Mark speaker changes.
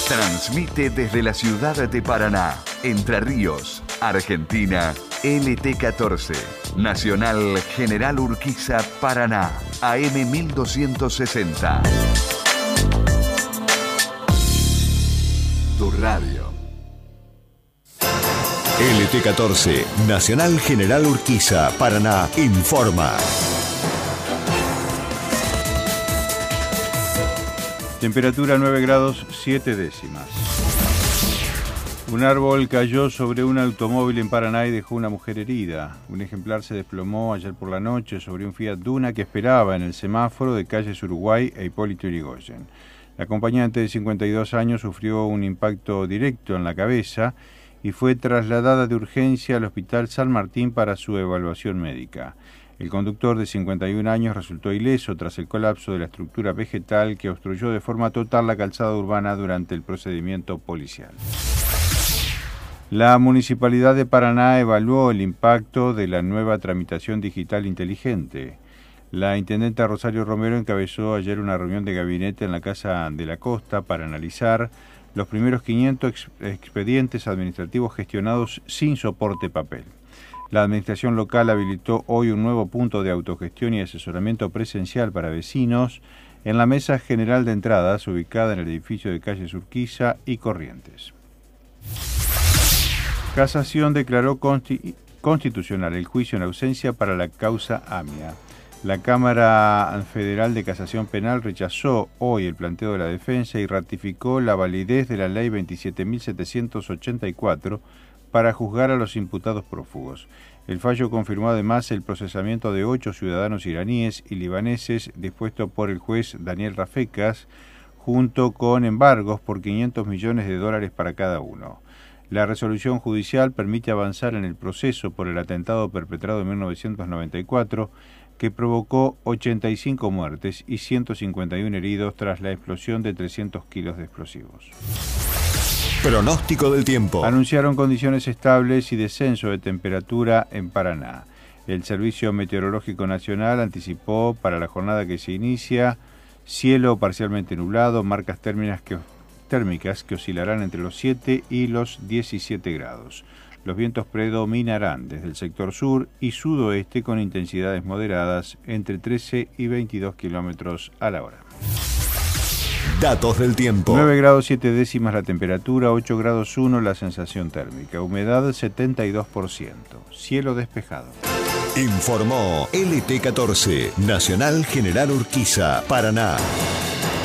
Speaker 1: Transmite desde la ciudad de Paraná, Entre Ríos, Argentina, LT14, Nacional General Urquiza, Paraná, AM 1260. Tu radio.
Speaker 2: LT14, Nacional General Urquiza, Paraná, informa.
Speaker 3: Temperatura 9 grados 7 décimas. Un árbol cayó sobre un automóvil en Paraná y dejó una mujer herida. Un ejemplar se desplomó ayer por la noche sobre un Fiat Duna que esperaba en el semáforo de calles Uruguay e Hipólito Yrigoyen. La acompañante de 52 años sufrió un impacto directo en la cabeza y fue trasladada de urgencia al Hospital San Martín para su evaluación médica. El conductor de 51 años resultó ileso tras el colapso de la estructura vegetal que obstruyó de forma total la calzada urbana durante el procedimiento policial. La Municipalidad de Paraná evaluó el impacto de la nueva tramitación digital inteligente. La intendenta Rosario Romero encabezó ayer una reunión de gabinete en la Casa de la Costa para analizar los primeros 500 expedientes administrativos gestionados sin soporte papel. La administración local habilitó hoy un nuevo punto de autogestión y asesoramiento presencial para vecinos en la Mesa General de Entradas, ubicada en el edificio de calles Urquiza y Corrientes. Casación declaró constitucional el juicio en ausencia para la causa AMIA. La Cámara Federal de Casación Penal rechazó hoy el planteo de la defensa y ratificó la validez de la Ley 27.784 para juzgar a los imputados prófugos. El fallo confirmó además el procesamiento de 8 ciudadanos iraníes y libaneses dispuesto por el juez Daniel Rafecas, junto con embargos por $500 millones para cada uno. La resolución judicial permite avanzar en el proceso por el atentado perpetrado en 1994, que provocó 85 muertes y 151 heridos tras la explosión de 300 kilos de explosivos.
Speaker 2: Pronóstico del tiempo.
Speaker 3: Anunciaron condiciones estables y descenso de temperatura en Paraná. El Servicio Meteorológico Nacional anticipó para la jornada que se inicia cielo parcialmente nublado, marcas térmicas que oscilarán entre los 7 y los 17 grados. Los vientos predominarán desde el sector sur y sudoeste con intensidades moderadas entre 13 y 22 kilómetros a la hora.
Speaker 2: Datos del tiempo.
Speaker 3: 9 grados 7 décimas la temperatura, 8 grados 1 la sensación térmica, humedad 72%, cielo despejado.
Speaker 2: Informó LT14, Nacional General Urquiza, Paraná.